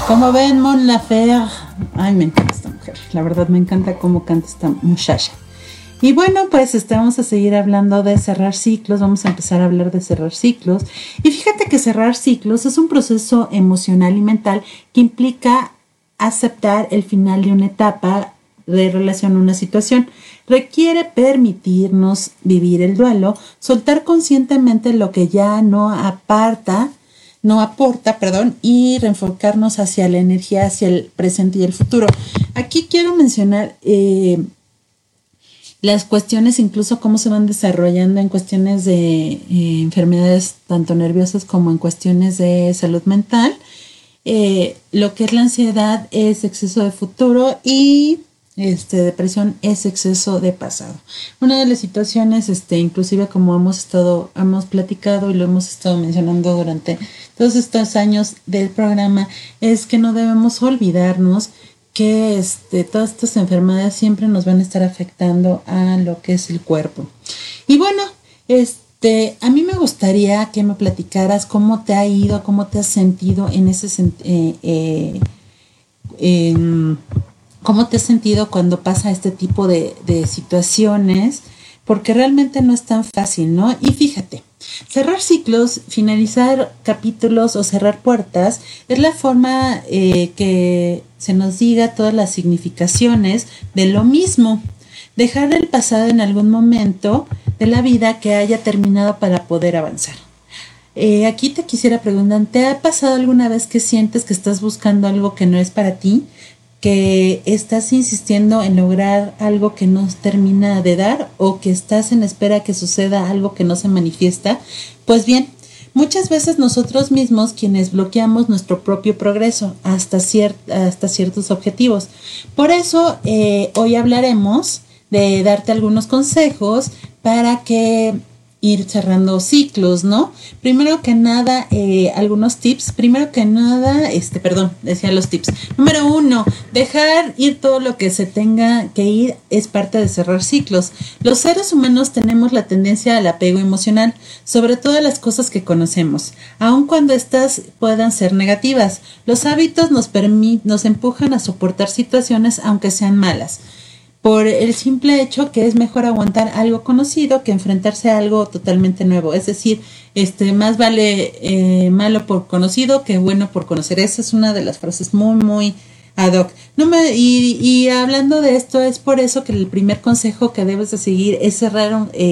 Como ven, Mon Laferte, ay, me encanta esta mujer, la verdad me encanta cómo canta esta muchacha. Y bueno, pues vamos a seguir hablando de cerrar ciclos, vamos a empezar a hablar de cerrar ciclos. Y fíjate que cerrar ciclos es un proceso emocional y mental que implica aceptar el final de una etapa de relación a una situación. Requiere permitirnos vivir el duelo, soltar conscientemente lo que ya no aporta, y reenfocarnos hacia la energía, hacia el presente y el futuro. Aquí quiero mencionar las cuestiones, incluso cómo se van desarrollando en cuestiones de enfermedades tanto nerviosas como en cuestiones de salud mental. Lo que es la ansiedad es exceso de futuro y depresión es exceso de pasado. Una de las situaciones, inclusive como hemos platicado y lo hemos estado mencionando durante todos estos años del programa, es que no debemos olvidarnos que todas estas enfermedades siempre nos van a estar afectando a lo que es el cuerpo. Y bueno, a mí me gustaría que me platicaras cómo te ha ido, cómo te has sentido en ese cómo te has sentido cuando pasa este tipo de situaciones, porque realmente no es tan fácil, ¿no? Y fíjate, cerrar ciclos, finalizar capítulos o cerrar puertas es la forma que se nos diga todas las significaciones de lo mismo. Dejar el pasado en algún momento de la vida que haya terminado para poder avanzar. Aquí te quisiera preguntar, ¿te ha pasado alguna vez que sientes que estás buscando algo que no es para ti? Que estás insistiendo en lograr algo que no termina de dar o que estás en espera que suceda algo que no se manifiesta. Pues bien, muchas veces nosotros mismos quienes bloqueamos nuestro propio progreso hasta ciertos objetivos. Por eso hoy hablaremos de darte algunos consejos para que ir cerrando ciclos, ¿no? Primero que nada, algunos tips. Decía los tips. Número 1, dejar ir todo lo que se tenga que ir es parte de cerrar ciclos. Los seres humanos tenemos la tendencia al apego emocional, sobre todo a las cosas que conocemos, aun cuando estas puedan ser negativas. Los hábitos nos empujan a soportar situaciones aunque sean malas, por el simple hecho que es mejor aguantar algo conocido que enfrentarse a algo totalmente nuevo. Es decir, más vale malo por conocido que bueno por conocer. Esa es una de las frases muy, muy ad hoc. Y hablando de esto, es por eso que el primer consejo que debes de seguir es cerrar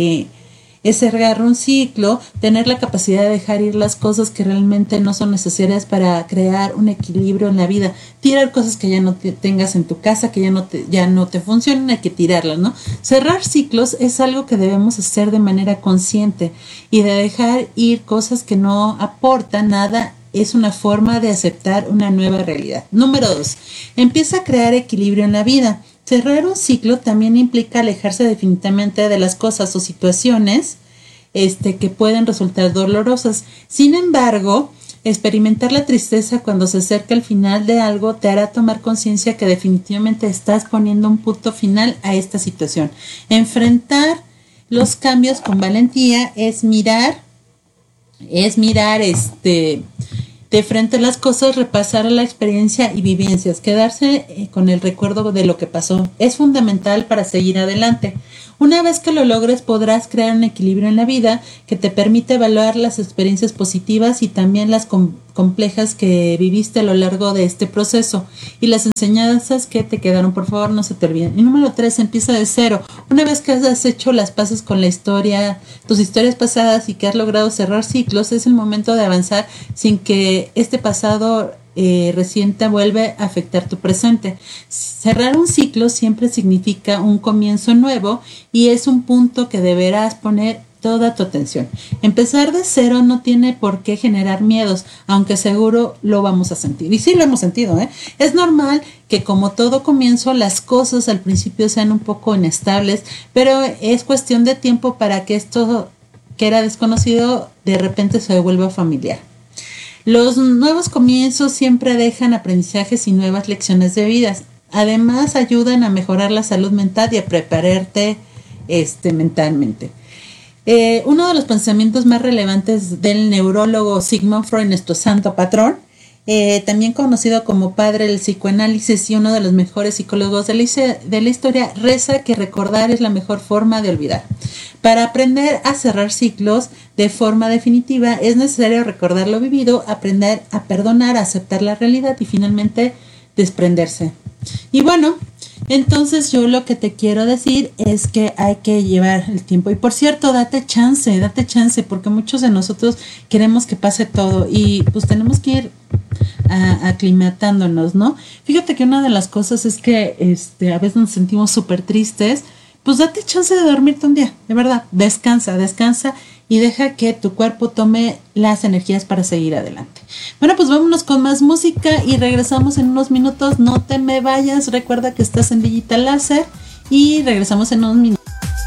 un ciclo, tener la capacidad de dejar ir las cosas que realmente no son necesarias para crear un equilibrio en la vida. Tirar cosas que ya no tengas en tu casa, que ya no te funcionan, hay que tirarlas, ¿no? Cerrar ciclos es algo que debemos hacer de manera consciente, y de dejar ir cosas que no aportan nada es una forma de aceptar una nueva realidad. Número 2, empieza a crear equilibrio en la vida. Cerrar un ciclo también implica alejarse definitivamente de las cosas o situaciones que pueden resultar dolorosas. Sin embargo, experimentar la tristeza cuando se acerca el final de algo te hará tomar conciencia que definitivamente estás poniendo un punto final a esta situación. Enfrentar los cambios con valentía es mirar de frente a las cosas, repasar la experiencia y vivencias, quedarse con el recuerdo de lo que pasó. Es fundamental para seguir adelante. Una vez que lo logres, podrás crear un equilibrio en la vida que te permite evaluar las experiencias positivas y también las complejas que viviste a lo largo de este proceso, y las enseñanzas que te quedaron. Por favor, no se te olviden. Y número 3, empieza de cero. Una vez que has hecho las paces con tus historias pasadas, y que has logrado cerrar ciclos, es el momento de avanzar sin que este pasado reciente vuelve a afectar tu presente. Cerrar un ciclo siempre significa un comienzo nuevo, y es un punto que deberás poner toda tu atención. Empezar de cero no tiene por qué generar miedos, aunque seguro lo vamos a sentir. Y sí lo hemos sentido, ¿eh? Es normal que, como todo comienzo, las cosas al principio sean un poco inestables, pero es cuestión de tiempo para que esto que era desconocido de repente se vuelva familiar. Los nuevos comienzos siempre dejan aprendizajes y nuevas lecciones de vida. Además, ayudan a mejorar la salud mental y a prepararte mentalmente. Uno de los pensamientos más relevantes del neurólogo Sigmund Freud, nuestro santo patrón, también conocido como padre del psicoanálisis y uno de los mejores psicólogos de la historia, reza que recordar es la mejor forma de olvidar. Para aprender a cerrar ciclos de forma definitiva es necesario recordar lo vivido, aprender a perdonar, a aceptar la realidad y finalmente desprenderse. Y bueno, entonces yo lo que te quiero decir es que hay que llevar el tiempo. Y por cierto, date chance, porque muchos de nosotros queremos que pase todo y pues tenemos que ir aclimatándonos, ¿no? Fíjate que una de las cosas es que a veces nos sentimos súper tristes. Pues date chance de dormirte un día, de verdad, descansa y deja que tu cuerpo tome las energías para seguir adelante. Bueno, pues vámonos con más música y regresamos en unos minutos. No te me vayas, recuerda que estás en Digital Láser y regresamos en unos minutos.